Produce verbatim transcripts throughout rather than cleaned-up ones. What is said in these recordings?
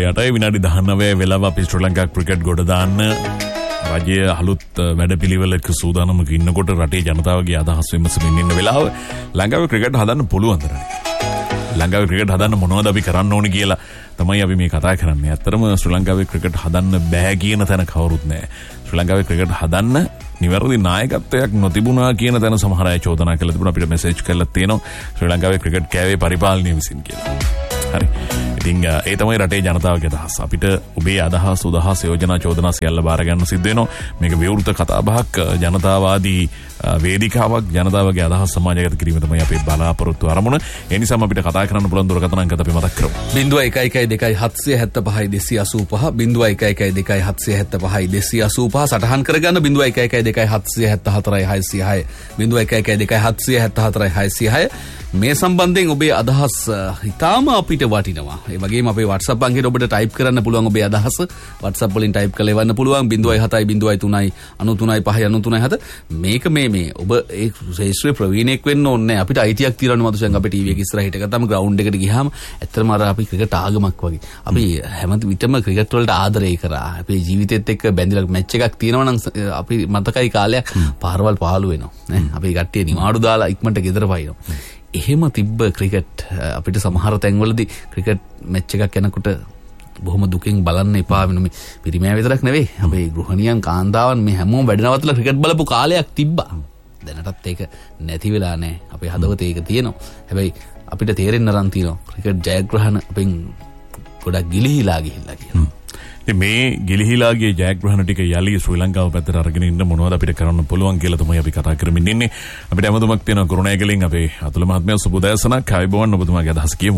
කාලයට විනාඩි දහනවය වෙලාව අපි ශ්‍රී ලංකා ක්‍රිකට් ගොඩ දාන්න රජය අලුත් වැඩපිළිවෙලක සූදානමක ඉන්නකොට රටේ ජනතාවගේ අදහස් විමසමින් ඉන්න වෙලාව ලංකාවේ ක්‍රිකට් හදන්න පුළුවන් තරයි. ලංකාවේ ක්‍රිකට් හදන්න මොනවද අපි කරන්න ඕනේ කියලා තමයි අපි මේ කතා කරන්නේ. ඇත්තටම ශ්‍රී ලංකාවේ ක්‍රිකට් හදන්න බෑ කියන තැන කවුරුත් නැහැ. ශ්‍රී ලංකාවේ ක්‍රිකට් හදන්න නිවැරදි නායකත්වයක් නොතිබුණා කියන තැන සමහර අය චෝදනා කළා තිබුණා. අපිට මෙසේජ් කරලා තියෙනවා ශ්‍රී ලංකාවේ ක්‍රිකට් කෑවේ පරිපාලනය විසින් කියලා. හරි. ඉතින් ඒ තමයි රටේ ජනතාවගේ අදහස. අපිට ඔබේ අදහස් උදහස් යෝජනා චෝදනා සියල්ල බාර ගන්න සිද්ධ වෙනවා. මේක විවෘත කතාබහක් ජනතාවාදී වේදිකාවක් ජනතාවගේ අදහස් සමාජගත කිරීම තමයි අපේ බලාපොරොත්තු අරමුණ. ඒ නිසාම අපිට කතා කරන්න පුළුවන් දුරකථන අංක අපි මතක් කරමු. ज़ीरो एक एक एक दो हत्स्य हत्त පහයි දෙසිය අසූ පහ ज़ीरो एक एक एक दो हत्स्य हत्ත පහයි දෙසිය අසූ පහ සටහන් කරගන්න ज़ीरो एक एक एक दो हत्स्य हत्ත හතරයි හයසිය හය ज़ीरो एक एक एक दो हत्स्य हत्ත හතරයි හයසිය හය මේ සම්බන්ධයෙන් ඔබේ අදහස් හිතාම අපිට වටිනවා. ඒ වගේම අපේ WhatsApp අංකයට ඔබට ටයිප් කරන්න පුළුවන් ඔබේ අදහස. WhatsApp වලින් ටයිප් කරලා එවන්න පුළුවන් ज़ीरो හතයි ज़ीरो තුනයි අනූ තුනයි පහයි අනූ තුනයි හත. මේක මේ මේ ඔබ ඒ ශේෂ්ත්‍රයේ ප්‍රවීණෙක් වෙන්න ඕනේ නැහැ. අපිට අයිතියක් තියෙනවා මදුසන් අපේ ටීවී එක ඉස්සරහට ගත්තම ග්‍රවුන්ඩ් එකට ගියාම ඇත්තටම අර අපි ක්‍රිකට් ආගමක් වගේ. අපි හැම විටම ක්‍රිකට් වලට ආදරය කරා. අපේ ජීවිතෙත් එක්ක බැඳිලා මැච් එකක් තියෙනවා නම් අපි මතකයි කාලයක් පාරවල් පහළු වෙනවා. නේ අපි කට්ටිය නිවාඩු දාලා ඉක්මනට ගෙදර පයින්නවා. එහෙම තිබ්බ ක්‍රිකට් අපිට සමහර තැන්වලදී ක්‍රිකට් මැච් එකක් යනකොට බොහොම දුකින් බලන්න එපා වෙන මේ පිරිමෑ විතරක් නෙවෙයි අපේ ගෘහණියන් කාන්තාවන් මේ හැමෝම වැඩ නවත්තලා ක්‍රිකට් බලපු කාලයක් තිබ්බා. දැනටත් ඒක නැති වෙලා නැහැ. අපේ හදවතේ ඒක තියෙනවා. හැබැයි අපිට තේරෙන්න රන් තියෙනවා ක්‍රිකට් ජයග්‍රහණ අපෙන් ගොඩක් ගිලිහිලා ගිහිල්ලා කියලා. ඉතින් මේ ගිලිහිලාගේ ජයග්‍රහණ ටික යලි ශ්‍රී ලංකාව පැත්තට අරගෙන ඉන්න මොනවද අපිට කරන්න පුළුවන් කියලා තමයි අපි කතා කරමින් ඉන්නේ. අපිට හැමදෙමක් තියෙනවා කරුණාකරලින් අපේ අතුල මහත්මයා සුබ උදෑසනක් ආයුබෝවන් ඔබතුමාගේ අදහස කියමු.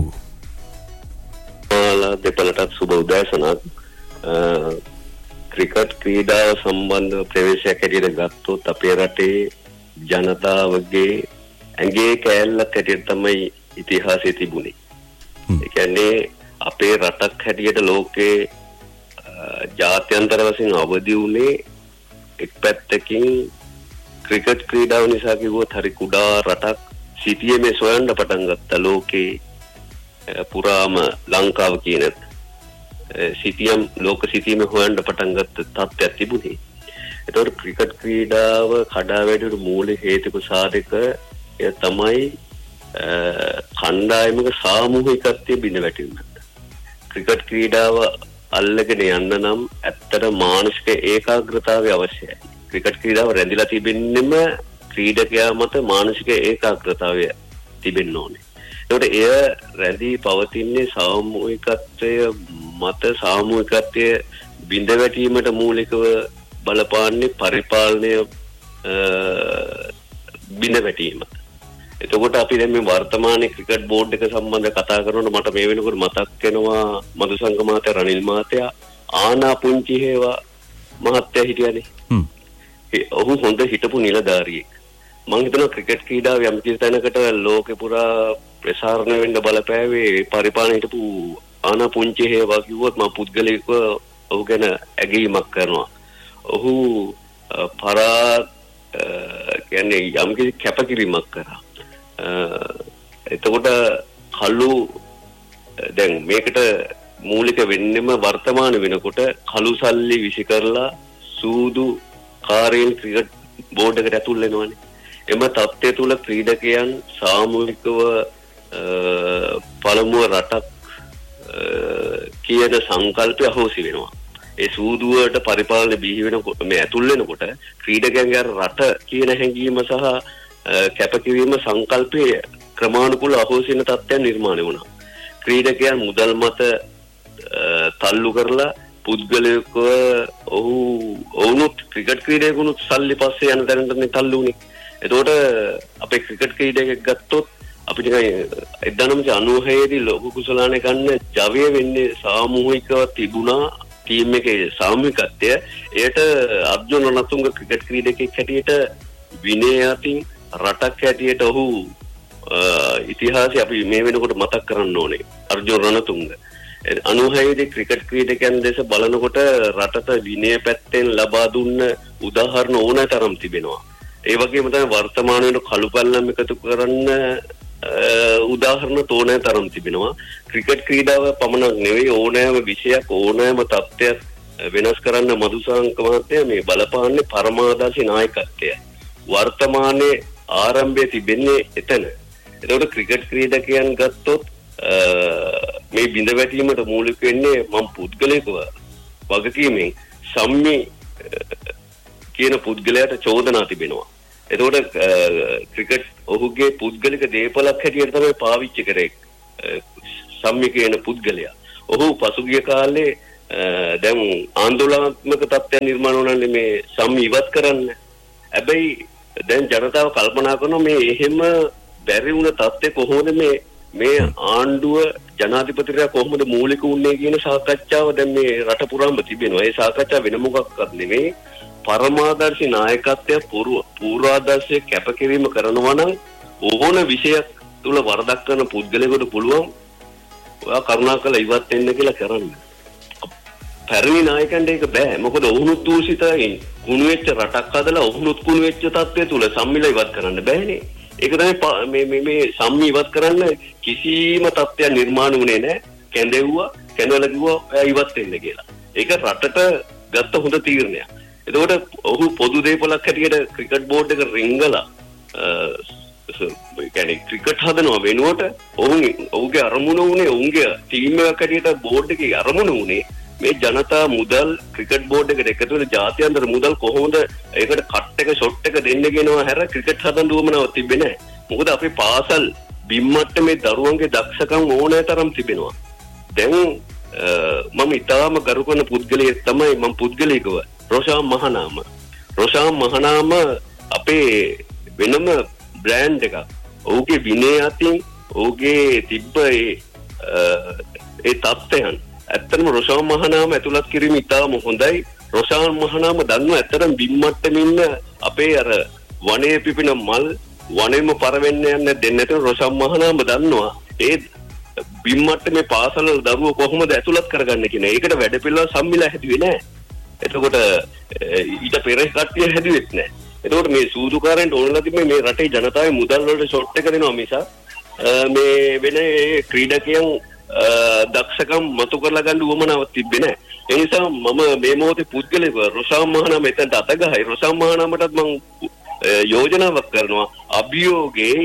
ඔයාලා දෙපළටත් සුබ උදෑසනක්. ක්‍රිකට් ක්‍රීඩාව සම්බන්ධ ප්‍රවේශයක් හැටියට ගත්තොත් අපේ රටේ ජනතාවගේ ඇඟේ කෑල්ලක් හැටියට තමයි ඉතිහාසයේ තිබුණේ. ඒ කියන්නේ අපේ රටක් හැටියට ලෝකේ ජාත්‍යන්තර වශයෙන් අවදි වුණේ එක් පැත්තකින් ක්‍රිකට් ක්‍රීඩාව නිසා කිව්වොත් හරි කුඩා රටක් සිටියේ මේ සොයන්න පටන් ගත්ත ලෝකේ පුරාම ලංකාව කියන සිටියම් ලෝක සිටියම හොයන්න පටන් ගත්ත තත්ත්වයක් තිබුණේ. ඒතකොට ක්‍රිකට් ක්‍රීඩාව කඩා වැටෙන්න මූල හේතුක සාධක එය තමයි කණ්ඩායමක සාමූහිකත්වයේ බිඳ වැටීම. ක්‍රිකට් ක්‍රීඩාව අල්ලගෙන යන්න නම් ඇත්තට මානසික ඒකාග්‍රතාවය අවශ්‍යයි. ක්‍රිකට් ක්‍රීඩාව රැඳිලා තිබෙන්නෙම ක්‍රීඩකයා මත මානසික ඒකාග්‍රතාවය තිබෙන්න ඕනේ. ඒකට එය රැඳී පවතින්නේ සාමූහිකත්වය මත සාමූහිකත්වය බිඳ වැටීමට මූලිකව බලපාන්නේ පරිපාලනය බිඳ වැටීම. එතකොට අපි දැන් මේ වර්තමානයේ ක්‍රිකට් බෝඩ් එක සම්බන්ධව කතා කරනකොට මට මේ වෙනකොට මතක් වෙනවා මදුසංග මහත්තයා රනිල් මහත්තයා ආනා පුංචි හේවා මහත්තයා හිටියානේ. හ්ම්. ඒ ඔහු හොඳ හිටපු නිලධාරියෙක්. මම හිතනවා ක්‍රිකට් ක්‍රීඩාව යම් කිසි තැනකට ලෝකේ පුරා ප්‍රසාරණය වෙන්න බලපෑවේ පරිපාලන හිටපු ආනා පුංචි හේවා කිව්වොත් මම පුද්ගලිකව ඔහු ගැන ඇගීමක් කරනවා. ඔහු පරා කියන්නේ යම් කිසි කැපකිරීමක් කරා. එතකොට කළු දැන් මේකට මූලික වෙන්නෙම වර්තමාන වෙනකොට කළු සල්ලි විසි කරලා සූදු කාර්යයෙන් ක්‍රිකට් බෝඩ් එකට ඇතුල් වෙනවානේ. එම තත්ත්වය තුල ක්‍රීඩකයන් සාමූහිකව පළමුව රටක් කියන සංකල්පය අහෝසි වෙනවා. ඒ සූදුවට පරිපාලන බිහි වෙනකොට මේ ඇතුල් වෙනකොට ක්‍රීඩකයන්ගේ රට කියන හැඟීම සහ කැපකිරීම සංකල්පයේ ක්‍රමානුකූල අහෝසින තත්ත්වයන් නිර්මාණය වුණා. ක්‍රීඩකයන් මුදල් මත තල්ලු කරලා පුද්ගලයෙක්ව ඔහු ඔවුනුත් ක්‍රිකට් ක්‍රීඩකයන්ුත් සල්ලි පස්සේ යන තැනට තල්ලු වුණේ. එතකොට අපේ ක්‍රිකට් ක්‍රීඩකයෙක් ගත්තොත් අපිට එක්දාස් නවසිය අනූහය දී ලෝක කුසලානේ ගන්න ජවය වෙන්නේ සාමූහිකව තිබුණා ටීම් එකේ සාමූහිකත්වය. එයට අර්ජුන රණතුංග ක්‍රිකට් ක්‍රීඩකයෙක් හැටියට විනය අතින් රටක් හැටියට ඔහු ඉතිහාසය අපි මේ වෙනකොට මතක් කරන්න ඕනේ. අර්ජුන රණතුංග අනූහය දී ක්‍රිකට් ක්‍රීඩකයන් දැස බලනකොට රටට විනය පැත්තෙන් ලබා දුන්න උදාහරණ ඕනෑ තරම් තිබෙනවා. ඒ වගේම තමයි වර්තමාන වෙන කළු පල්ලම් එකතු කරන්න උදාහරණ තෝරන තරම් තිබෙනවා. ක්‍රිකට් ක්‍රීඩාව පමණක් නෙවෙයි ඕනෑම විෂයක් ඕනෑම තත්ත්වයක් වෙනස් කරන්න මදුසාංක මහත්තයා මේ බලපාන්නේ පරමාදර්ශී නායකත්වය. වර්තමානයේ ආරම්භයේ තිබෙන්නේ එතන. ඒකට ක්‍රිකට් ක්‍රීඩකයන් ගත්තොත් මේ බිඳ වැටීමට මූලික වෙන්නේ මම පුද්ගලිකව වගකීමෙන් සම්මි කියන පුද්ගලයාට චෝදනා තිබෙනවා. එතකොට ක්‍රිකට් ඔහුගේ පුද්ගලික දේපලක් හැටියට තමයි පාවිච්චි කරේ සම්මි කියන පුද්ගලයා. ඔහු පසුගිය කාලේ දැන් ආందోලනාත්මක තත්ත්වයන් නිර්මාණය වුණානේ මේ සම්මි ඉවත් කරන්න. හැබැයි දැන් ජනතාව කල්පනා කරනවා මේ එහෙම බැරි වුණ තත්ත්වය කොහොමද මේ මේ ආණ්ඩුව ජනාධිපතිවරයා කොහොමද මූලික වුණේ කියන සාකච්ඡාව දැන් මේ රට පුරාම තිබෙනවා. ඒ සාකච්ඡාව වෙන මොකක්වත් නෙමෙයි. පරමාදර්ශී නායකත්වය පූර්වාදර්ශය කැපකිරීම කරනවා නම් ඕන විෂයක් තුල වරදක් කරන පුද්ගලයෙකුට පුළුවන් ඔයා කරුණාකරලා ඉවත් වෙන්න කියලා කරන්න. පැරණි නායකයන්ට ඒක බෑ. මොකද ඔවුනුත් දූෂිතයි. කුණු වෙච්ච රටක් හදලා ඔවුනුත් කුණු වෙච්ච තත්ත්වය තුල සම්මිල ඉවත් කරන්න බෑනේ. ඒක තමයි මේ මේ මේ සම්මි ඉවත් කරන්න කිසිම තත්ත්වයක් නිර්මාණය වුණේ නැහැ. කැඳෙව්වා, කැඳවලා කිව්වා ඔයා ඉවත් වෙන්න කියලා. ඒක රටට ගත්ත හොඳ තීරණයක්. එතකොට ඔහු පොදු දේපලක් හැටියට ක්‍රිකට් බෝඩ් එක රිංගලා ඒ කියන්නේ ක්‍රිකට් හදනවා වෙනුවට ඔවුන් ඔහුගේ අරමුණ උනේ ඔවුන්ගේ ටීම් එකක් හැටියට බෝඩ් එකේ අරමුණ උනේ මේ ජනතා මුදල් ක්‍රිකට් බෝඩ් එකට එකතු වෙන ජාත්‍යන්තර මුදල් කොහොමද ඒකට කට් එක ෂොට් එක දෙන්න කියනවා හැර ක්‍රිකට් හදන්න උවමනාවක් තිබෙන්නේ නැහැ. මොකද අපේ පාසල් බිම්මට්ට මේ දරුවන්ගේ දක්ෂකම් ඕනෑ තරම් තිබෙනවා. දැන් මම ඊටාම ගරු කරන පුද්ගලයෙක් තමයි මම පුද්ගලිකව රොෂාන් මහනාම. රොෂාන් මහනාම අපේ වෙනම බ්‍රෑන්ඩ් එකක්. ඔහුගේ විනය අතින් ඔහුගේ තිබ්බ ඒ ඒ තත්ත්වයන් ඇත්තටම රොෂාන් මහනාම ඇතුළත් කිරීම ඉතාම හොඳයි. රොෂාන් මහනාම දන්නවා ඇත්තටම බිම්මට්ටම ඉන්න අපේ අර වනයේ පිපෙන මල් වනයේම පරවෙන්න යන්න දෙන්නේ නැතුව රොෂාන් මහනාම දන්නවා ඒ බිම්මට්ටමේ පාසල දරුවෝ කොහොමද ඇතුළත් කරගන්නේ කියන. ඒකට වැඩ පිළිවෙල සම්මිලා හැදුවේ නැහැ. එතකොට ඊට පෙර කට්ටිය හැදුවෙත් නැහැ. එතකොට මේ සූදුකාරයන්ට ඕනලා තිබ්බේ මේ රටේ ජනතාවේ මුදල් වලට ෂොට් එක දෙනවා මිස මේ වෙන ක්‍රීඩකයන් දක්ෂකම් මතු කරලා ගන්න උවමනාවක් තිබ්බේ නැහැ. ඒ නිසා මම මේ මොහොතේ පුද්ගලිකව රොෂාන් මහනාම එතනට අතගහයි. රොෂාන් මහනාමටත් මම යෝජනාවක් කරනවා අභියෝගේ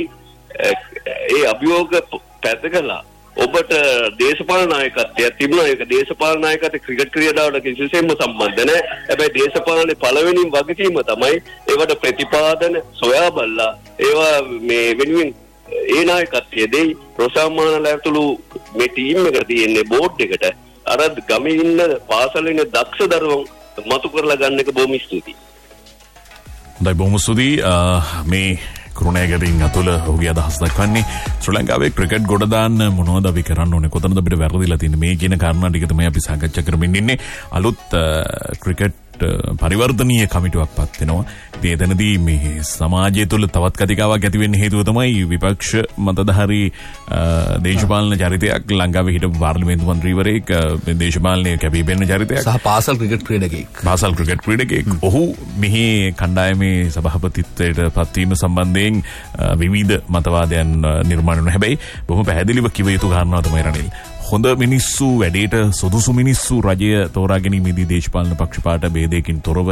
ඒ අභියෝග පැත්තකලා ඔබට දේශපාලන නායකත්වය තිබුණා. ඒක දේශපාලන නායකත්වය ක්‍රිකට් ක්‍රීඩාවට කිසිසේත්ම සම්බන්ධ නැහැ. හැබැයි දේශපාලනේ පළවෙනිම වගකීම තමයි ඒවට ප්‍රතිපාදන සොයා බලලා ඒවා මේ වෙනුවෙන් ඒ නායකත්වයේදී රොෂාන් මහනාලා ඇතුළු මේ ටීම් එක තියෙන්නේ බෝඩ් එකට අර ගමේ ඉන්න පාසලේ ඉන්න දක්ෂ දරුවන් මතු කරලා ගන්න එක බොහොම ස්තුතියි. හොඳයි බොහොම ස්තුතියි මේ කරුණෑගරින් අතුල ඔහුගේ අදහස් දක්වන්නේ ශ්‍රී ලංකාවේ ක්‍රිකට් ගොඩ දාන්න මොනවද අපි කරන්න ඕනේ කොතනද අපිට වැරදිලා තියෙන්නේ මේ කියන කාරණා ටික තමයි අපි සාකච්ඡා කරමින් ඉන්නේ. අලුත් ක්‍රිකට් පරිවර්තනීය කමිටුවක් පත් වෙනවා. ඉතින් එතනදී මේ සමාජය තුළ තවත් කතිකාවක් ඇති වෙන්න හේතුව තමයි විපක්ෂ මතධාරී දේශපාලන චරිතයක් ලංකාවේ හිටපු පාර්ලිමේන්තු මන්ත්‍රීවරයෙක් දේශපාලනයේ කැපී පෙනෙන චරිතයක් සහ පාසල් ක්‍රිකට් ක්‍රීඩකයෙක්. පාසල් ක්‍රිකට් ක්‍රීඩකයෙක්. ඔහු මෙහි කණ්ඩායමේ සභාපතිත්වයට පත්වීම සම්බන්ධයෙන් විවිධ මතවාදයන් නිර්මාණය වුණා. හැබැයි බොහොම පැහැදිලිව කිව යුතු කාරණාව තමයි රනිල්. හොඳ මිනිස්සු වැඩේට සුදුසු මිනිස්සු රජය තෝරා ගැනීමේදී දේශපාලන පක්ෂපාත ભેදයකින් තොරව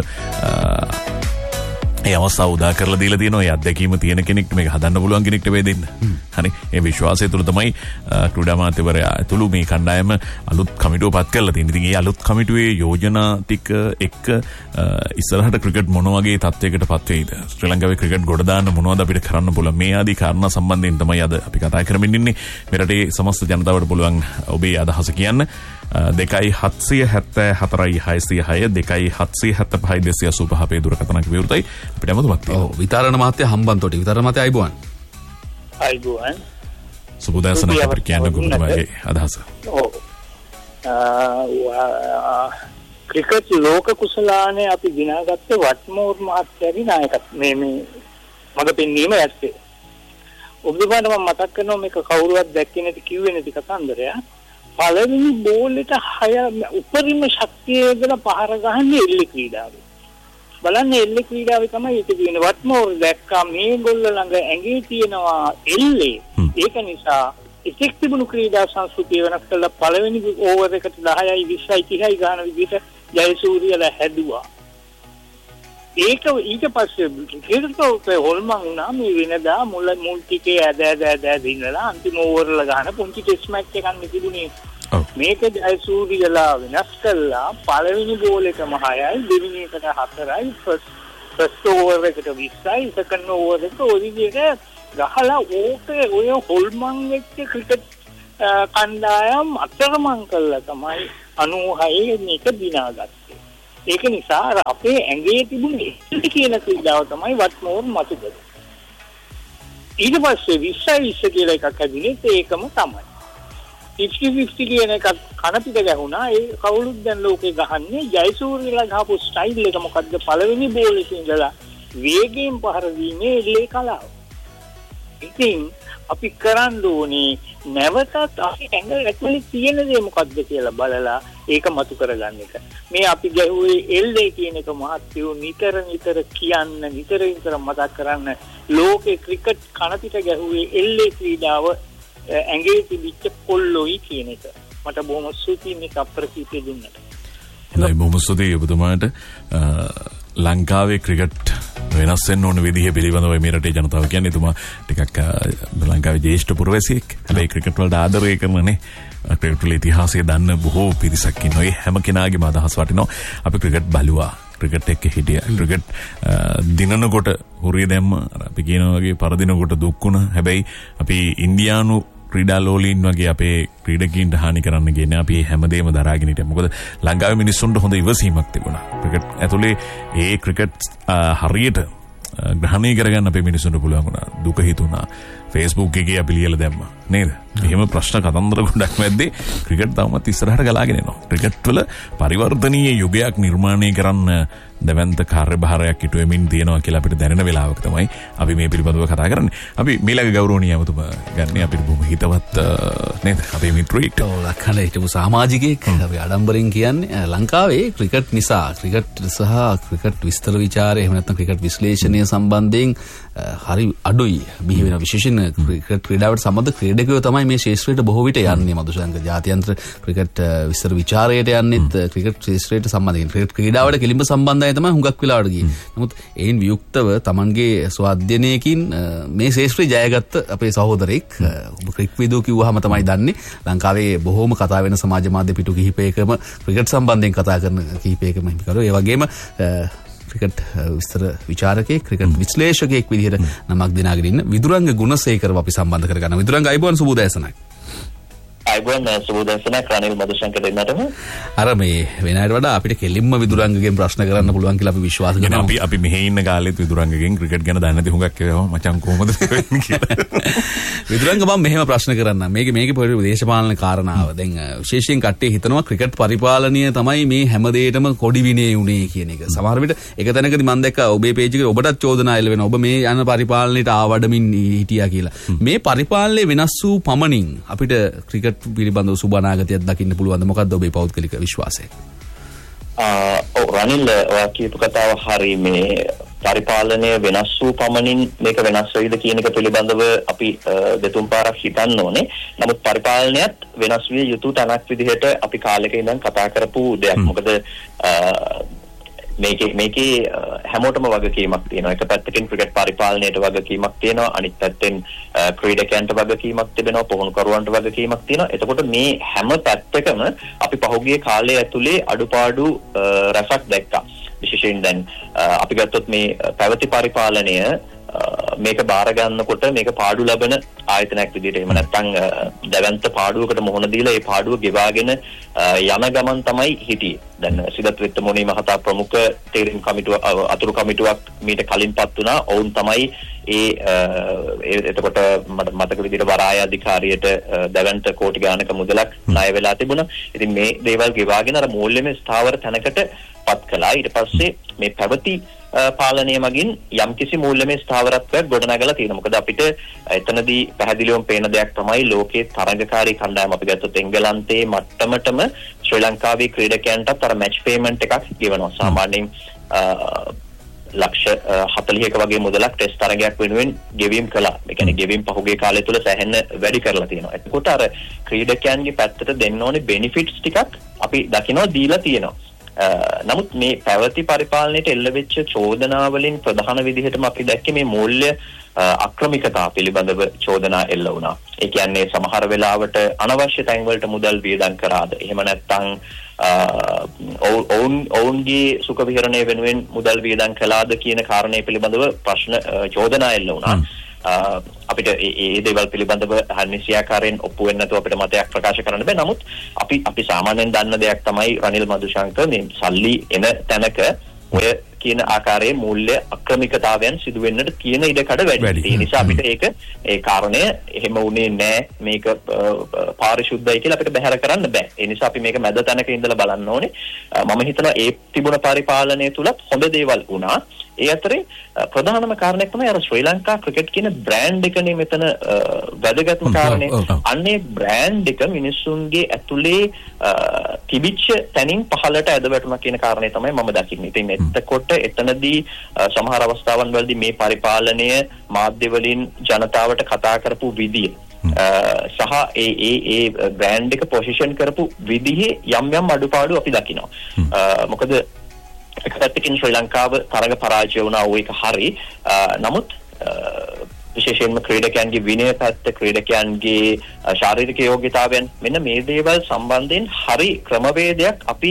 ඒ අවස්ථාව උදා කරලා දීලා තියෙනවා. ඒ අත්දැකීම තියෙන කෙනෙක්ට මේක හදන්න පුළුවන් කෙනෙක්ට වෙ දෙන්න. හරි. ඒ විශ්වාසය තුළ තමයි ක්‍රීඩා අමාත්‍යවරයා ඇතුළු මේ කණ්ඩායම අලුත් කමිටුව පත් කරලා තියෙන්නේ. ඉතින් මේ අලුත් කමිටුවේ යෝජනා ටික එක්ක ඉස්සරහට ක්‍රිකට් මොන වගේ තත්යකට පත් වෙයිද? ශ්‍රී ලංකාවේ ක්‍රිකට් ගොඩ දාන්න මොනවද අපිට කරන්න පුළුවන්? මේ ආදී කාරණා සම්බන්ධයෙන් තමයි අද අපි කතා කරමින් ඉන්නේ. මේ රටේ සමස්ත ජනතාවට පුළුවන් ඔබේ අදහස කියන්න. දෙකයි හත්සිය හැත්තෑ හතරයි හයසිය හය දෙකයි හත්සිය හැත්තෑ පහයි දෙසිය අසූ පහ අපේ දුරකථනක විවෘතයි. අපිට අමතමත් තියෙනවා. ඔව් විතරණ මහත්තයා හම්බන්තොට. විතරණ මහත්තයා අයබෝවන්. අයබෝවන්. සුබෝදෑසන අපිට කියන්න කොහොමද අදහස? ඔව්. ක්‍රිකට් ලෝක කුසලානේ අපි දිනාගත්තේ වට්මෝර් මහත්තයාගේ නායකත්වය. මේ මේ මඟ පෙන්වීම ඇත්තේ. ඔබතුමාට මම මතක් කරනවා මේක කවුරුවත් දැක්කේ නැති කිව්වේ නැති කතන්දරයක්. පළවෙනි බෝල් එක හය උපරිම ශක්තිය යොදලා පහර ගහන්නේ එල්ලි ක්‍රීඩාවේ. බලන්න එල්ලේ ක්‍රීඩාවේ තමයි ඒක තියෙන්නේ. වට්මෝර් දැක්කා මේගොල්ලෝ ළඟ ඇඟේ තියෙනවා එල්ලේ. ඒක නිසා ඉතික් තිබුණු ක්‍රීඩා සංස්කෘතිය වෙනස් කළා. පළවෙනි ඕවර් එකට දහයයි විස්සයි තිහයි ගාන විදිහට ජයසූරියලා හැදුවා. ඒක ඊට පස්සේ ක්‍රීඩකෝ හොල්මන් වුණා මේ වෙනදා මුල මුල් ටිකේ ඇද ඇද ඇද දිනලා අන්තිම ඕවර් වල ගන්න පුංචි ටෙස්ට් මැච් එකක් තිබුණේ. මේක ජයසූරියලා වෙනස් කළා. පළවෙනි බෝල් එකම හයයි දෙවෙනි එකට හතරයි ෆස්ට් ෆස්ට් ඕවර් එකට විස්සයි සෙකන්ඩ් ඕවර් එක ඔය විදිහට ගහලා ඕකේ ඔය හොල්මන් වෙච්ච ක්‍රිකට් කණ්ඩායම් අතරමං කළා තමයි අනූහයේ මේක දිනාගත්තේ. ඒක නිසා අපේ ඇඟේ තිබුණ ඉස්ටි කියන ක්‍රීඩාව තමයි වට්මෝර් මතු කළේ. ඊට පස්සේ විස්සයි විස්ස කියලා එකක් හැදුනේ ඒකම තමයි. ෆිෆ්ටි ෆිෆ්ටි කියන එක කන පිට ගැහුණා. ඒ කවුරුත් දැන් ලෝකේ ගහන්නේ ජයසූරියලා ගහපු ස්ටයිල් එක මොකද්ද? පළවෙනි බෝල් එකේ ඉඳලා වේගයෙන් පහර දීමේ එල්ලේ කලාව. ඉතින් අපි කරන්න ඕනේ නැවතත් අපි ඇඟ ඇතුලේ තියෙන දේ මොකද්ද කියලා බලලා ඒක මතු කරගන්න එක. මේ අපි ගැහුවේ එල්ලේ කියන එක මහත්යෝ නිතර නිතර කියන්න නිතර නිතර මතක් කරන්න. ලෝකේ ක්‍රිකට් කන පිට ගැහුවේ එල්ලේ ක්‍රීඩාව ඇඟේ තිබිච්ච පොල්ලොයි කියන එක. මට බොහොම ස්තුතියි මේක අප්‍රකීර්තිය දුන්නට. හොඳයි බොහොම ස්තුතියි ඔබතුමාට. ලංකාවේ ක්‍රිකට් වෙනස් වෙන්න ඕන විදිහ පිළිබඳව මේ රටේ ජනතාව කියන්නේ තුමා ටිකක් ලංකාවේ ජ්‍යෙෂ්ඨ පුරවැසියෙක්. හැබැයි ක්‍රිකට් වලට ආදරය කරනනේ ක්‍රිකට් වල ඉතිහාසය දන්න බොහෝ පිරිසක් ඉන්නවා. ඒ හැම කෙනාගේම අදහස් වටිනවා. අපි ක්‍රිකට් බලුවා. ක්‍රිකට් එක්ක හිටියා. ක්‍රිකට් දිනනකොට හුරිය දැම්ම අපි කියන වගේ පරදිනකොට දුක්ුණා. හැබැයි අපි ඉන්දියානු ක්‍රීඩා ලෝලීන් වගේ අපේ ක්‍රීඩකීන්ට හානි කරන්න ගියේ නැහැ. අපි හැමදේම දරාගෙන හිටියා. මොකද ලංකාවේ මිනිස්සුන්ට හොඳ ඉවසීමක් තිබුණා. ක්‍රිකට් ඇතුලේ ඒ ක්‍රිකට් හරියට ග්‍රහණය කරගන්න අපේ මිනිස්සුන්ට පුළුවන් වුණා. දුක හිතුණා. Facebook එකේ අපි ලියලා දැම්මා. නේද? එහෙම ප්‍රශ්න කතන්දර ගොඩක් මැද්දේ ක්‍රිකට් තවමත් ඉස්සරහට ගලාගෙන යනවා. ක්‍රිකට් වල පරිවර්තනීය යුගයක් නිර්මාණය කරන්න දැවැන්ත කාර්යභාරයක් ඉටුවෙමින් තියෙනවා කියලා අපිට දැනෙන වෙලාවක තමයි අපි මේ පිළිබඳව කතා කරන්නේ. අපි මීළඟ ගෞරවනීය අමතුමා ගන්නේ අපිට බොහොම හිතවත් නේද? අපේ මිත්‍රයෙක්. ඔව් ලක්කන හිටපු සමාජිකයෙක් අපි ආඩම්බරෙන් කියන්නේ ලංකාවේ ක්‍රිකට් නිසා ක්‍රිකට් සහ ක්‍රිකට් විස්තර විචාරය එහෙම නැත්නම් ක්‍රිකට් විශ්ලේෂණය සම්බන්ධයෙන් හරි අඩුයි. බිහි වෙන විශේෂයෙන් ක්‍රිකට් ක්‍රීඩාවට සම්බන්ධ ක්‍රීඩකයෝ තමයි මේ ශාස්ත්‍රයට බොහෝ විට යන්නේ. මදුශංක ජාත්‍යන්තර ක්‍රිකට් විස්තර විචාරයට යන්නේත් ක්‍රිකට් ශාස්ත්‍රයට සම්බන්ධයෙන් ක්‍රිකට් ක්‍රීඩාවට කෙලින්ම සම්බන්ධයි තමයි හුඟක් වෙලාවට ගියේ. නමුත් ඒන් වියුක්තව තමන්ගේ ස්වාධ්‍යනයකින් මේ ශාස්ත්‍රය ජයගත්ත අපේ සහෝදරෙක් ඔබ ක්‍රික්විදෝ කිව්වහම තමයි දන්නේ. ලංකාවේ බොහෝම කතා වෙන සමාජ මාධ්‍ය පිටු කිහිපයකම ක්‍රිකට් සම්බන්ධයෙන් කතා කරන කිහිපයකම හිමිකරු. ඒ වගේම ක්‍රිකට් විස්තර විචාරකයෙක් ක්‍රිකට් විශ්ලේෂකයෙක් විදිහට නමක් දිනාගෙන ඉන්න විදුරංග ගුණසේකරව අපි සම්බන්ධ කරගන්න. විදුරංග අයිබෝන් සුබෝදෑසනක්. අයිබෝන් සුබෝදෑසනක් රනිල් මදුශංකර දෙන්නටම. අර මේ වෙනයිට වඩා අපිට කෙලින්ම විදුරංගගෙන් ප්‍රශ්න කරන්න පුළුවන් කියලා අපි විශ්වාස කරනවා. අපි අපි මෙහි ඉන්න කාලෙත් විදුරංගගෙන් ක්‍රිකට් ගැන දන්නේ නැති හුඟක් ඒවා මචං කොහොමද වෙන්නේ කියලා. විදුරංග මම මෙහෙම ප්‍රශ්න කරන්න. මේක මේකේ පොඩි දේශපාලන කාරණාව. දැන් විශේෂයෙන් කට්ටිය හිතනවා ක්‍රිකට් පරිපාලනය තමයි මේ හැම දෙයකටම කොඩි විනේ උනේ කියන එක. සමහර විට එක තැනකදී මම දැක්කා ඔබේ පේජ් එකේ ඔබටත් චෝදනා එල්ල වෙනවා. ඔබ මේ යන පරිපාලනයට ආවඩමින් හිටියා කියලා. මේ පරිපාලනය වෙනස් වූ පමණින් අපිට ක්‍රිකට් පිළිබඳව සුබ අනාගතයක් දකින්න පුළුවන්ද? මොකක්ද ඔබේ පෞද්ගලික විශ්වාසය? ආ ඔව් රනිල් ඔයා කියපු කතාව හරි. මේ පරිපාලනය වෙනස් වූ පමණින් මේක වෙනස් වෙයිද කියන එක පිළිබඳව අපි දෙතුන් පාරක් හිතන්න ඕනේ. නමුත් පරිපාලනයත් වෙනස් විය යුතු තැනක් විදිහට අපි කාලෙක ඉඳන් කතා කරපු දෙයක්. මොකද මේකේ මේකේ හැමෝටම වගකීමක් තියෙනවා. එක පැත්තකින් ක්‍රිකට් පරිපාලනයට වගකීමක් තියෙනවා. අනිත් පැත්තෙන් ක්‍රීඩකයන්ට වගකීමක් තිබෙනවා. පුහුණුකරුවන්ට වගකීමක් තියෙනවා. එතකොට මේ හැම පැත්තකම අපි පහුගිය කාලය ඇතුලේ අඩුපාඩු රැසක් දැක්කා. විශේෂයෙන් දැන් අපි ගත්තොත් මේ පැවති පරිපාලනය මේක බාර ගන්නකොට මේක පාඩු ලබන ආයතනයක් විදිහට එහෙම නැත්නම් දැවැන්ත පාඩුවකට මුහුණ දීලා ඒ පාඩුව ගෙවාගෙන යන ගමන් තමයි හිටියේ. දැන් සිදත් විත්තමෝනි මහතා ප්‍රමුඛ තීරණ කමිටුව අතුරු කමිටුවක් මීට කලින්පත් වුණා. ඔවුන් තමයි ඒ එතකොට මතක විදිහට වරාය අධිකාරියට දැවැන්ත කෝටි ගානක මුදලක් ණය වෙලා තිබුණා. ඉතින් මේ දේවල් ගෙවාගෙන අර මූල්‍යමය ස්ථාවර තැනකට පත් කළා. ඊට පස්සේ මේ පැවති පාලනය මගින් යම්කිසි මූල්‍යමය ස්ථාවරත්වයක් ගොඩනගලා තියෙනවා. මොකද අපිට එතනදී පැහැදිලිවම පේන දෙයක් තමයි ලෝකයේ තරඟකාරී කණ්ඩායම අපි ගත්තොත් එංගලන්තයේ මට්ටමටම ශ්‍රී ලංකාවේ ක්‍රීඩකයන්ටත් අර මැච් පේමන්ට් එකක් ගෙවනවා. සාමාන්‍යයෙන් ලක්ෂ හතළිහක වගේ මුදලක් ටෙස්ට් තරගයක් වෙනුවෙන් ගෙවීම් කළා. ඒ කියන්නේ ගෙවීම් පහුගිය කාලය තුල සෑහෙන වැඩි කරලා තියෙනවා. එතකොට අර ක්‍රීඩකයන්ගේ පැත්තට දෙන්න ඕනේ බෙනිෆිට්ස් ටිකක් අපි දකිනවා දීලා තියෙනවා. නමුත් මේ පැවති පරිපාලනයට එල්ල වෙච්ච චෝදනා වලින් ප්‍රධාන විදිහටම අපි දැක්කේ මේ මූල්‍ය අක්‍රමිකතා පිළිබඳව චෝදනා එල්ල වුණා. ඒ කියන්නේ සමහර වෙලාවට අනවශ්‍ය තැන් වලට මුදල් වියදම් කරාද, එහෙම නැත්නම් ඔවුන් ඔවුන්ගේ සුඛ විහරණය වෙනුවෙන් මුදල් වියදම් කළාද කියන කාරණේ පිළිබඳව ප්‍රශ්න චෝදනා එල්ල වුණා. අපිට ඒ දේවල් පිළිබඳව හරිසියාකාරයෙන් ඔප්පු වෙන්න නැතුව අපිට මතයක් ප්‍රකාශ කරන්න බෑ. නමුත් අපි අපි සාමාන්‍යයෙන් දන්න දෙයක් තමයි රනිල් මදුශංක මේ සල්ලි එන තැනක ඔය කියන ආකාරයේ මූල්‍ය අක්‍රමිකතාවයන් සිදු වෙන්නට තියෙන ඉඩකඩ වැඩි. ඒ නිසා අපිට ඒක ඒ කාරණය එහෙම වුණේ නෑ, මේක පාරිශුද්ධයි කියලා අපිට බැහැර කරන්න බෑ. ඒ නිසා අපි මේක මැද තැනක ඉඳලා බලන්න ඕනේ. මම හිතනවා ඒ තිබුණ පරිපාලනය තුලත් හොඳ දේවල් වුණා. ඒ අතරේ ප්‍රධානම කාරණයක් තමයි අර ශ්‍රී ලංකා ක්‍රිකට් කියන බ්‍රෑන්ඩ් එකනේ මෙතන වැදගත්ම කාරණේ. අන්නේ බ්‍රෑන්ඩ් එක මිනිස්සුන්ගේ ඇතුලේ තිබිච්ච තැනින් පහළට ඇද වැටුණා කියන කාරණේ තමයි මම දකින්නේ. ඉතින් එතකොට එතනදී සමහර අවස්ථාවන් වලදී මේ පරිපාලනය මාධ්‍ය වලින් ජනතාවට කතා කරපු විදිය සහ ඒ ඒ ඒ බ්‍රෑන්ඩ් එක පොසිෂන් කරපු විදිහේ යම් යම් අඩුපාඩු අපි දකිනවා. මොකද එක පැත්තකින් ශ්‍රී ලංකාව තරග පරාජය වුණා, ඒක හරි. නමුත් විශේෂයෙන්ම ක්‍රීඩකයන්ගේ විනය පැත්ත, ක්‍රීඩකයන්ගේ ශාරීරික යෝග්‍යතාවයන්, මෙන්න මේ දේවල් සම්බන්ධයෙන් හරි ක්‍රමවේදයක් අපි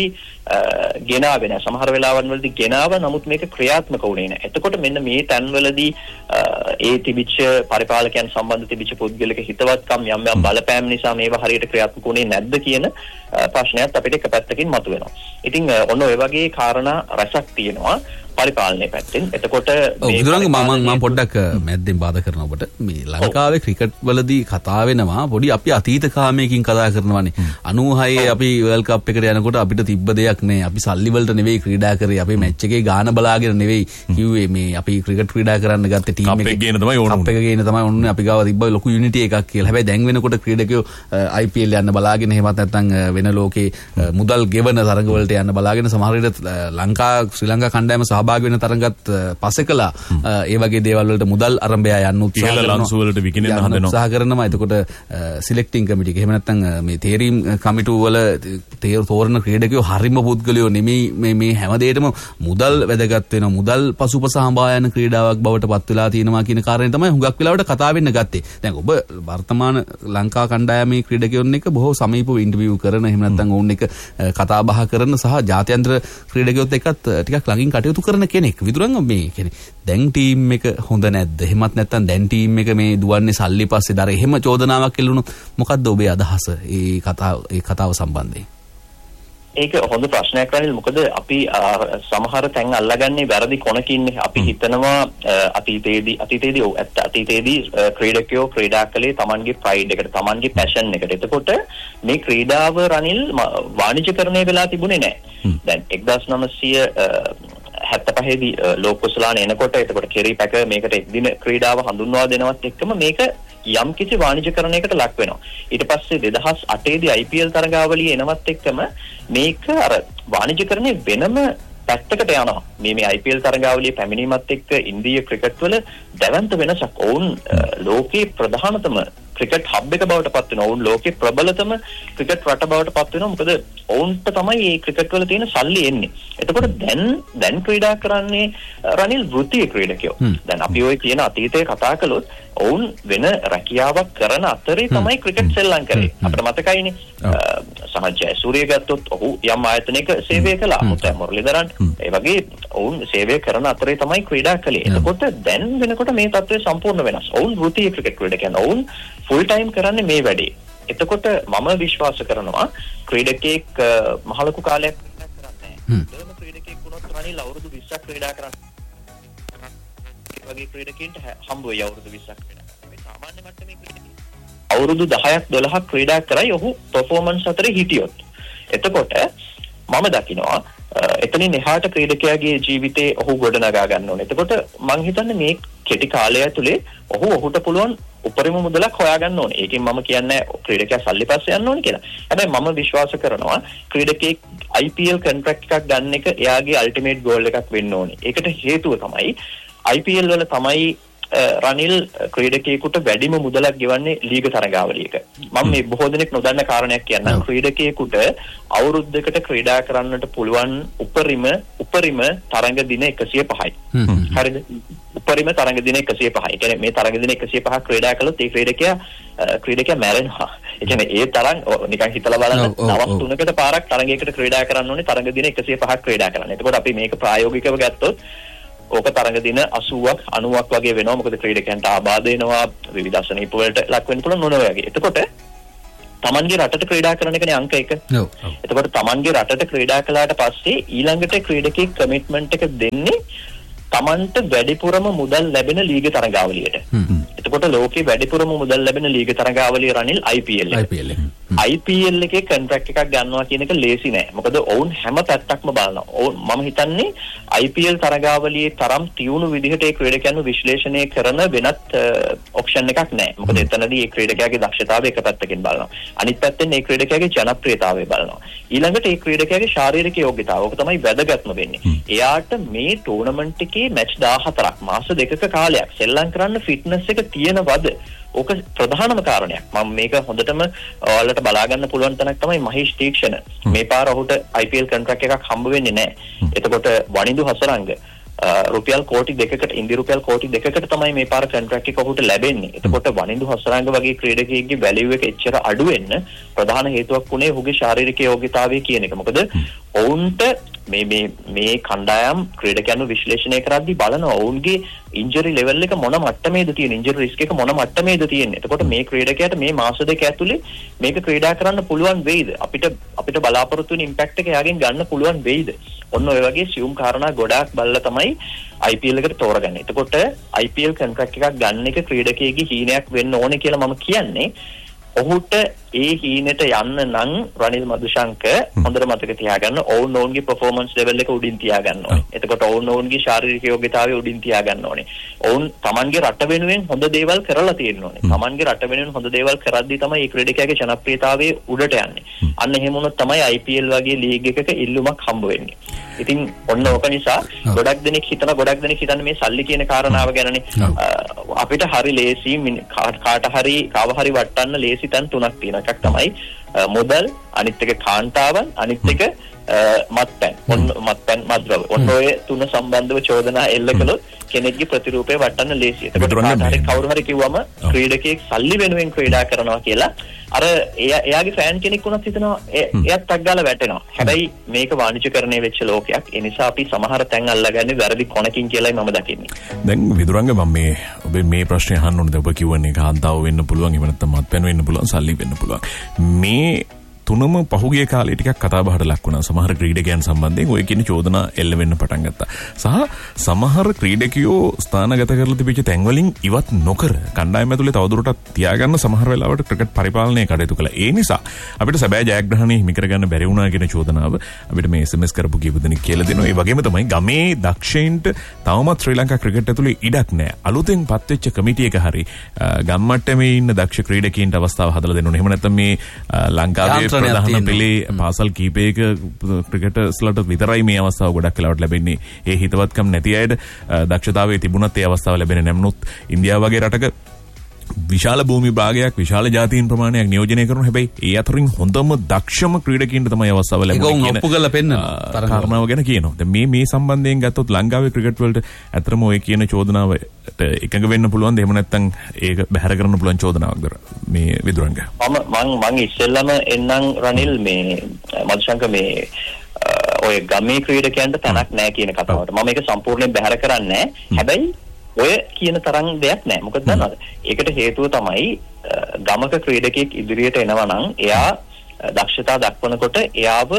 ගෙනාවේ නැහැ. සමහර වෙලාවන් වලදී ගෙනාව, නමුත් මේක ක්‍රියාත්මක වුණේ නැහැ. එතකොට මෙන්න මේ තැන්වලදී ඒ තිබිච්ච පරිපාලකයන් සම්බන්ධ තිබිච්ච පුද්ගලික හිතවත්කම් යම් යම් බලපෑම් නිසා මේවා හරියට ක්‍රියාත්මක වුණේ නැද්ද කියන ප්‍රශ්නයත් අපිට එක පැත්තකින් මතුවෙනවා. ඉතින් ඔන්න ඔය වගේ කාරණා රසක් තියෙනවා පරිපාලනයේ පැත්තෙන්. එතකොට මේ විදුරංග මම මම පොඩ්ඩක් මැද්දෙන් බාධා කරන ඔබට මේ ලංකාවේ ක්‍රිකට් වලදී කතා වෙනවා පොඩි අපි අතීත කාමයකින් කතා කරනවානේ. අනූහයේ අපි වර්ල්ඩ් කප් එකට යනකොට අපිට තිබ්බ දෙයක් නේ. අපි සල්ලි වලට නෙවෙයි ක්‍රීඩා කරේ. අපි මැච් එකේ ගාන බලාගෙන නෙවෙයි කිව්වේ මේ අපි ක්‍රිකට් ක්‍රීඩා කරන්න ගත්තේ ටීම් එකේ. කප් එක ගේන තමයි ඕන. කප් එක ගේන තමයි ඕනේ. අපි ගාව තිබ්බ ලොකු යුනිටි එකක් කියලා. හැබැයි දැන් වෙනකොට ක්‍රීඩකයෝ ආයි පී එල් යන්න බලාගෙන එහෙමත් නැත්නම් වෙන ලෝකේ මුදල් ගෙවන තරඟ වලට යන්න බලාගෙන සමහර විට ලංකා ශ්‍රී ලංකා කණ්ඩායම සහභාගී වෙන තරඟත් පස්සේ කළා. ඒ වගේ දේවල් වලට මුදල් අරඹයා යන්න උත්සාහ කරනවා. ලංසු වලට විකිනෙන්න හදනවා. උත්සාහ කරනවා. එතකොට සිලෙක්ටිං කමිටි එක එහෙම නැත්නම් මේ තේරීම් කමිටුව වල තේර තෝරන ක්‍රීඩකයෝ හරිම පුද්ගලයෝ නෙමෙයි. මේ මේ හැම දෙයකම මුදල් වැදගත් වෙනවා. මුදල් පසුපස හඹා යන ක්‍රීඩාවක් බවට පත් වෙලා තියෙනවා කියන කාරණේ තමයි හුඟක් වෙලාවට කතා වෙන්න ගත්තේ. දැන් ඔබ වර්තමාන ලංකා කණ්ඩායමේ ක්‍රීඩකයන් එක්ක බොහෝ සමීපව ඉන්ටර්විව් කරන එහෙම නැත්නම් ඔවුන් එක්ක කතා බහ කරන සහ ජාත්‍යන්තර ක්‍රීඩකයොත් එක්කත් ටිකක් ළඟින් කටයුතු කරන කෙනෙක්. විදුරංග මේ කියන්නේ දැන් ටීම් එක හොඳ නැද්ද? එහෙමත් නැත්නම් දැන් ටීම් එක මේ දුවන්නේ සල්ලි පස්සේ දර එහෙම චෝදනාවක් එල්ලුණොත් මොකද්ද ඔබේ අදහස ඒ කතාව ඒ කතාව සම්බන්ධයෙන්? ඒක හොඳ ප්‍රශ්නයක් රනිල්. මොකද අපි සමහර තැන් අල්ලගන්නේ වැරදි කොනකින්. අපි හිතනවා අතීතයේදී අතීතයේදී ඔව් ඇත්ත අතීතයේදී ක්‍රීඩකයෝ ක්‍රීඩා කළේ Tamanගේ ප්‍රයිඩ් එකට, Tamanගේ පැෂන් එකට. එතකොට මේ ක්‍රීඩාව රනිල් වාණිජකරණය වෙලා තිබුණේ නැහැ. දැන් එක්දාස් නවසිය හැත්තපහේ දී ලෝක කුසලාන එනකොට එතකොට කෙරි පැක මේකට එක්දින ක්‍රීඩාව හඳුන්වා දෙනවත් එක්කම මේක යම් කිසි වාණිජකරණයකට ලක් වෙනවා. ඊට පස්සේ දෙදහස් අටේ දී ආයි පී එල් තරගාවලිය එනවත් එක්කම මේක අර වාණිජකරණය වෙනම පැත්තකට යනවා. මේ මේ ආයි පී එල් තරගාවලිය පැමිණීමත් එක්ක ඉන්දීය ක්‍රිකට් වල දැවැන්ත වෙනසක්. ඔවුන් ලෝකේ ප්‍රධානතම ක්‍රිකට් හබ් එක බවට පත් වෙනවා. ඔවුන් ලෝකේ ප්‍රබලතම ක්‍රිකට් රට බවට පත් වෙනවා. මොකද ඔවුන්ට තමයි මේ ක්‍රිකට් වල තියෙන සල්ලි එන්නේ. එතකොට දැන් දැන් ක්‍රීඩා කරන්නේ රනිල් වෘත්තීය ක්‍රීඩකයෝ. දැන් අපි ඔය කියන අතීතයේ කතා කළොත් ඔවුන් වෙන රැකියාවක් කරන අතරේ තමයි ක්‍රිකට් සෙල්ලම් කරේ. අපිට මතකයිනේ සමජ් ජයසූරිය ගත්තොත් ඔහු යම් ආයතනයක සේවය කළා. මුත්තේ මුරලිදරන් ඒ වගේ ඔවුන් සේවය කරන අතරේ තමයි ක්‍රීඩා කළේ. එතකොට දැන් වෙනකොට මේ තත්ත්වය සම්පූර්ණ වෙනස්. ඔවුන් වෘත්තීය ක්‍රිකට් ක්‍රීඩකයන්. ඔවුන් ෆුල් ටයිම් කරන්නේ මේ වැඩේ. එතකොට මම විශ්වාස කරනවා ක්‍රීඩකෙක් මහලොකු කාලයක් කරන්නේ නැහැ. දෙවන ක්‍රීඩකෙක් වුණොත් රනිල් අවුරුදු විස්සක් ක්‍රීඩා කරන්නේ. ඒ වගේ ක්‍රීඩකෙන්ට හම්බ වෙයි අවුරුදු විස්සක් ක්‍රීඩා කරන්නේ. මේ සාමාන්‍ය මට්ටමේ ක්‍රීඩකෙක් අවුරුදු දහයක් දොළහක් ක්‍රීඩා කරයි ඔහු පර්ෆෝමන්ස් අතරේ හිටියොත්. එතකොට මම දකිනවා එතනින් එහාට ක්‍රීඩකයාගේ ජීවිතේ ඔහු ගොඩනගා ගන්න ඕනේ. එතකොට මම හිතන්නේ මේ කෙටි කාලය ඇතුලේ ඔහු ඔහුට පුළුවන් උපරිම මුදලක් හොයාගන්න ඕනේ. ඒකෙන් මම කියන්නේ ක්‍රීඩකයා සල්ලි පස්සේ යන්න ඕනේ කියලා. හැබැයි මම විශ්වාස කරනවා ක්‍රීඩකෙක් I P L කොන්ට්‍රැක්ට් එකක් ගන්න එක එයාගේ අල්ටිමේට් ගෝල් එකක් වෙන්න ඕනේ. ඒකට හේතුව තමයි I P L වල තමයි රනිල් ක්‍රීඩකයෙකුට වැඩිම මුදලක් ගෙවන්නේ ලීග තරගාවලියක. මම මේ බොහෝ දෙනෙක් නොදන්න කාරණයක් කියන්නම්. ක්‍රීඩකයෙකුට අවුරුද්දකට ක්‍රීඩා කරන්නට පුළුවන් උපරිම උපරිම තරඟ දින එකසිය පහයි. හරිද? උපරිම තරඟ දින එකසිය පහයි. ඒ කියන්නේ මේ තරඟ දින එකසිය පහ ක්‍රීඩා කළොත් ඒ ක්‍රීඩකයා ක්‍රීඩකයා මැරෙනවා. ඒ කියන්නේ ඒ තරම් නිකන් හිතලා බලන්න දවස් තුනකට පාරක් තරඟයකට ක්‍රීඩා කරන්න ඕනේ තරඟ දින එකසිය පහක් ක්‍රීඩා කරන්න. එතකොට අපි මේක ප්‍රායෝගිකව ගත්තොත් ඕක තරඟ දින අසූවක් අනූවක් වගේ වෙනවා. මොකද ක්‍රීඩකයන්ට ආබාධ වෙනවා, විවිධ අසනීප වලට ලක් වෙන්න පුළුවන් මොන වගේ. එතකොට තමන්ගේ රටට ක්‍රීඩා කරන එකනේ අංක එක. ඔව්. එතකොට තමන්ගේ රටට ක්‍රීඩා කළාට පස්සේ ඊළඟට ක්‍රීඩකෙක් කමිට්මන්ට් එක දෙන්නේ තමන්ට වැඩිපුරම මුදල් ලැබෙන ලීග තරගාවලියට. එතකොට ලෝකේ වැඩිපුරම මුදල් ලැබෙන ලීග තරගාවලිය රනිල් I P L එක. I P L එකේ කොන්ට්‍රැක්ට් එකක් ගන්නවා කියන එක ලේසි නෑ. මොකද ඔවුන් හැම පැත්තක්ම බලනවා. ඔවුන් මම හිතන්නේ I P L තරගාවලියේ තරම් තියුණු විදිහට ඒ ක්‍රීඩකයන්ව විශ්ලේෂණය කරන වෙනත් ඔප්ෂන් එකක් නෑ. මොකද එතනදී ඒ ක්‍රීඩකයාගේ දක්ෂතාවය එක පැත්තකින් බලනවා. අනිත් පැත්තෙන් ඒ ක්‍රීඩකයාගේ ජනප්‍රියතාවය බලනවා. ඊළඟට ඒ ක්‍රීඩකයාගේ ශාරීරික යෝග්‍යතාව. ඔක තමයි වැදගත්ම වෙන්නේ. එයාට මේ ටූර්නමන්ට් එකේ මැච් දාහතරක් මාස දෙකක කාලයක් සෙල්ලම් කරන්න ෆිට්නස් එක තියෙනවද? ඕක ප්‍රධානම කාරණයක්. මම මේක හොඳටම ඔයාලට බලා ගන්න පුළුවන් තැනක් තමයි මහේෂ් තීක්ෂණ. මේ පාර ඔහුට I P L කොන්ට්‍රැක්ට් එකක් හම්බ වෙන්නේ නැහැ. එතකොට වනිඳු හසරංග රුපියල් කෝටි දෙකකට ඉන්දි රුපියල් කෝටි දෙකකට තමයි මේ පාර කොන්ට්‍රැක්ට් එක ඔහුට ලැබෙන්නේ. එතකොට වනිඳු හසරංග වගේ ක්‍රීඩකයෙක්ගේ වැලියු එක එච්චර අඩු වෙන්න ප්‍රධාන හේතුවක් උනේ ඔහුගේ ශාරීරික යෝග්‍යතාවය කියන එක. මොකද ඔවුන්ට මේ මේ මේ කණ්ඩායම් ක්‍රීඩකයන්ව විශ්ලේෂණය කරද්දී බලනවා ඔවුන්ගේ ඉන්ජරි ලෙවල් එක මොන මට්ටමේද තියෙන, ඉන්ජරි රිස්ක් එක මොන මට්ටමේද තියෙන්නේ. එතකොට මේ ක්‍රීඩකයාට මේ මාස දෙක ඇතුලේ මේක ක්‍රීඩා කරන්න පුළුවන් වෙයිද? අපිට අපිට බලාපොරොත්තු වෙන ඉම්පැක්ට් එක එයාගෙන් ගන්න පුළුවන් වෙයිද? ඔන්න ඔය වගේ සියුම් කාරණා ගොඩාක් බලලා තමයි I P L එකට තෝරගන්නේ. එතකොට I P L කොන්ට්‍රැක්ට් එකක් ගන්න එක ක්‍රීඩකයෙක්ගේ හීනයක් වෙන්න ඕනේ කියලා මම කියන්නේ. ඔහුට ඒ හීනෙට යන්න නම් රනිල් මදුශංක හොඳට මතක තියාගන්න ඔවුන් ඔවුන්ගේ performance level එක උඩින් තියාගන්න ඕනේ. එතකොට ඔවුන් ඔවුන්ගේ ශාරීරික යෝග්‍යතාවය උඩින් තියාගන්න ඕනේ. ඔවුන් තමන්ගේ රට වෙනුවෙන් හොඳ දේවල් කරලා තියෙන්න ඕනේ. තමන්ගේ රට වෙනුවෙන් හොඳ දේවල් කරද්දී තමයි මේ ක්‍රීඩකයාගේ ජනප්‍රියතාවය උඩට යන්නේ. අන්න එහෙම වුණොත් තමයි I P L වගේ ලීග් එකක ඉල්ලුමක් හම්බ වෙන්නේ. ඉතින් ඔන්න ඕක නිසා ගොඩක් දෙනෙක් හිතන ගොඩක් දෙනෙක් හිතන්නේ මේ සල්ලි කියන කාරණාව ගැනනේ. අපිට හරි ලේසි කාට හරි කාව හරි වටන්න ලේසි තැන් තුනක් තියෙනවා. එකක් තමයි මුදල්, අනිත් එක කාන්තාවන්, අනිත් එක මත්පැන්. ඔන්න මත්පැන් මත්ද්‍රව්‍ය. ඔන්න ඔය තුන සම්බන්ධව චෝදනා එල්ල කළොත් කෙනෙක්ගේ ප්‍රතිරූපය වටන්න ලේසි. එතකොට කාට හරි කවුරු හරි කිව්වම ක්‍රීඩකයෙක් සල්ලි වෙනුවෙන් ක්‍රීඩා කරනවා කියලා අර එයාගේ ෆෑන් කෙනෙක් වුණත් හිතනවා එයාත් ටක් ගාලා වැටෙනවා. හැබැයි මේක වාණිජකරණය වෙච්ච ලෝකයක්. ඒ නිසා අපි සමහර තැන් අල්ලගන්නේ වැරදි කොනකින් කියලායි මම දකින්නේ. දැන් විදුරංග මම මේ ඔබේ මේ ප්‍රශ්නේ අහන්න ඕනේ. ඔබ කියවන්නේ කාන්තාව වෙන්න පුළුවන්, එහෙම නැත්නම් මත්පැන් වෙන්න පුළුවන්, සල්ලි වෙන්න පුළුවන්. මේ තුනම පහුගිය කාලේ ටිකක් කතා බහට ලක් වුණා. සමහර ක්‍රීඩකයන් සම්බන්ධයෙන් ඔය කියන චෝදනා එල්ල වෙන්න පටන් ගත්තා. සහ සමහර ක්‍රීඩකයෝ ස්ථානගත කරලා තිබිච්ච තැන් වලින් ඉවත් නොකර කණ්ඩායම ඇතුලේ තවදුරටත් තියාගන්න සමහර වෙලාවට ක්‍රිකට් පරිපාලනය කටයුතු කළා. ඒ නිසා අපිට සැබෑ ජයග්‍රහණය හිමි කරගන්න බැරි වුණා කියන චෝදනාව අපිට මේ S M S කරපු කීප දෙනෙක් කියලා දෙනවා. ඒ වගේම තමයි ගමේ දක්ෂයින්ට තවමත් ශ්‍රී ලංකා ක්‍රිකට් ඇතුලේ ඉඩක් නැහැ. අලුතෙන් පත් වෙච්ච කමිටියක හරි ගම්මට්ටමේ ඉන්න දක්ෂ ක්‍රීඩකයන්ට අවස්ථාව හදලා දෙන්න ඕනේ. එහෙම නැත්නම් මේ ලංකාවේ ප්‍රධාන පෙළේ පාසල් කීපයක ක්‍රිකටර්ස්ලට විතරයි මේ අවස්ථාව ගොඩක් වෙලාවට ලැබෙන්නේ. ඒ හිතවත්කම් නැති අයට දක්ෂතාවයේ තිබුණත් ඒ අවස්ථාව ලැබෙන්නේ නැමුණොත් ඉන්දියාව වගේ රටක විශාල භූමි භාගයක් විශාල ජාතීන් ප්‍රමාණයක් නියෝජනය කරන හැබැයි ඒ අතරින් හොඳම දක්ෂම ක්‍රීඩකයින්ට තමයි අවස්ථාව ලැබෙන්නේ කියන ඔප්පු කරලා පෙන්නන කාරණාව ගැන කියනවා. දැන් මේ මේ සම්බන්ධයෙන් ගත්තොත් ලංකාවේ ක්‍රිකට් වලට අතරම ඔය කියන චෝදනාවට එකඟ වෙන්න පුළුවන්ද? එහෙම නැත්නම් ඒක බැහැර කරන්න පුළුවන් චෝදනාවක්ද මේ විදුරංග? මම මම මම ඉස්සෙල්ලාම එන්නම් රනිල් මේ මදුශංක මේ ඔය ගමේ ක්‍රීඩකයන්ට තැනක් නැහැ කියන කතාවට. මම මේක සම්පූර්ණයෙන් බැහැර කරන්නේ නැහැ. හැබැයි ඔය කියන තරම් දෙයක් නැහැ. මොකද දන්නවද? ඒකට හේතුව තමයි ගමක ක්‍රීඩකයෙක් ඉදිරියට එනවා නම් එයා දක්ෂතා දක්වනකොට එයාව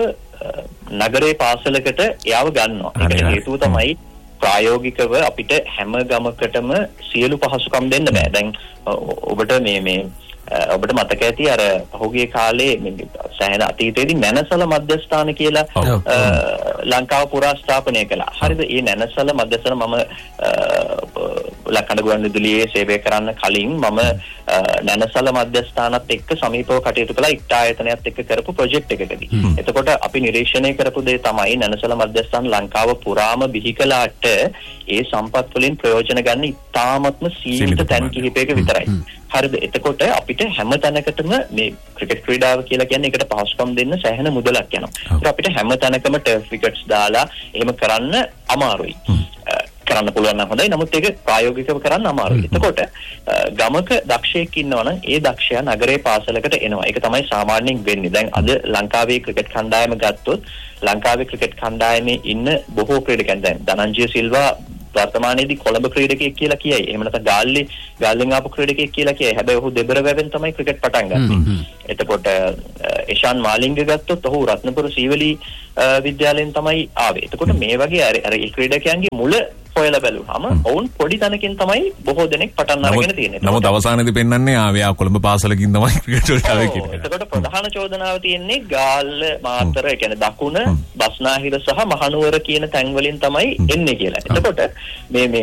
නගරේ පාසලකට එයාව ගන්නවා. ඒකට හේතුව තමයි ප්‍රායෝගිකව අපිට හැම ගමකටම සියලු පහසුකම් දෙන්න බෑ. දැන් ඔබට මේ මේ ඔබට මතක ඇති අර පහුගිය කාලේ සෑහෙන අතීතයේදී නැනසල මධ්‍යස්ථාන කියලා ලංකාව පුරා ස්ථාපනය කළා. හරිද? මේ නැනසල මධ්‍යස්ථාන මම ලක්කඩ ගුවන්විදුලියේ සේවය කරන්න කලින් මම නැනසල මධ්‍යස්ථානත් එක්ක සමීපව කටයුතු කළා ඉක්ට ආයතනයත් එක්ක කරපු ප්‍රොජෙක්ට් එකකදී. එතකොට අපි නිරීක්ෂණය කරපු දේ තමයි නැනසල මධ්‍යස්ථාන ලංකාව පුරාම බිහි කළාට ඒ සම්පත් වලින් ප්‍රයෝජන ගන්න ඉතාමත්ම සීමිත තැන් කිහිපයක විතරයි. හරිද? එතකොට අපිට හැම තැනකටම මේ ක්‍රිකට් ක්‍රීඩාව කියලා කියන්නේ ඒකට පහසුකම් දෙන්න සෑහෙන මුදලක් යනවා. ඒක අපිට හැම තැනකම ටර්ෆ් විකට්ස් දාලා එහෙම කරන්න අමාරුයි. කරන්න පුළුවන් නම් හොඳයි. නමුත් ඒක ප්‍රායෝගිකව කරන්න අමාරුයි. එතකොට ගමක දක්ෂයෙක් ඉන්නවා නම් ඒ දක්ෂයා නගරේ පාසලකට එනවා. ඒක තමයි සාමාන්‍යයෙන් වෙන්නේ. දැන් අද ලංකාවේ ක්‍රිකට් කණ්ඩායම ගත්තොත් ලංකාවේ ක්‍රිකට් කණ්ඩායමේ ඉන්න බොහෝ ක්‍රීඩකයන් දැන් ධනංජය සිල්වා වර්තමානයේදී කොළඹ ක්‍රීඩකයෙක් කියලා කියයි. එහෙම නැත්නම් ගාල්ලේ ගාල්ලෙන් ආපු ක්‍රීඩකයෙක් කියලා කියයි. හැබැයි ඔහු දෙබර වැවෙන් තමයි ක්‍රිකට් පටන් ගත්තේ. එතකොට එෂාන් මාලිංග ගත්තොත් ඔහු රත්නපුර සීවලී විද්‍යාලයෙන් තමයි ආවේ. එතකොට මේ වගේ අර අර ක්‍රීඩකයන්ගේ මුල හොයලා බැලුවාම ඔවුන් පොඩි තැනකින් තමයි බොහෝ දෙනෙක් පටන් අරගෙන තියෙන්නේ. නමුත් අවසානයේදී පෙන්වන්නේ ආවේ කොළඹ පාසලකින් තමයි ක්‍රිකට් වලට ආවේ කියන එක. එතකොට ප්‍රධාන චෝදනාව තියෙන්නේ ගාල්ල මාතර ඒ කියන්නේ දකුණ බස්නාහිර සහ මහනුවර කියන තැන් වලින් තමයි එන්නේ කියලා. එතකොට මේ